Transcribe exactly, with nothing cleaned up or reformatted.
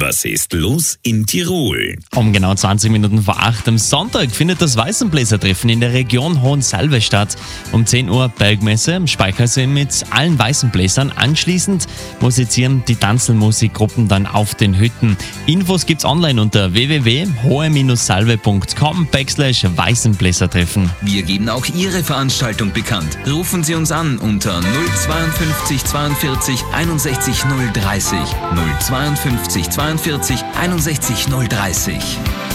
Was ist los in Tirol? Um genau zwanzig Minuten vor acht am Sonntag findet das Weißenbläsertreffen in der Region Hohensalve statt. Um zehn Uhr Bergmesse im Speichersee mit allen Weißenbläsern. Anschließend musizieren die Tanzelmusikgruppen dann auf den Hütten. Infos gibt's online unter w w w punkt hohe salve punkt com backslash Weißenbläsertreffen. Wir geben auch Ihre Veranstaltung bekannt. Rufen Sie uns an unter null fünf zwei zweiundvierzig einundsechzig null dreißig null fünf zwei zweiundvierzig einundsechzig null dreißig.